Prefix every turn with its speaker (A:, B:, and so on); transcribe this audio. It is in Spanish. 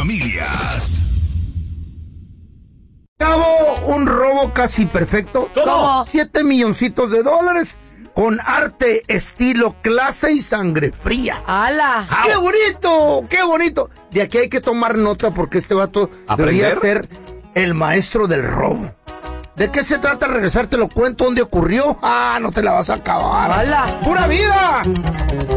A: familias.
B: Cabo un robo casi perfecto.
C: ¿Cómo?
B: $7 milloncitos con arte, estilo, clase y sangre fría.
C: ¡Hala!
B: ¡Qué bonito! ¡Qué bonito! De aquí hay que tomar nota porque este vato debería ser el maestro del robo. ¿De qué se trata? Regresar, te lo cuento. ¿Dónde ocurrió? No te la vas a acabar.
C: ¡Hala!
B: ¡Pura vida!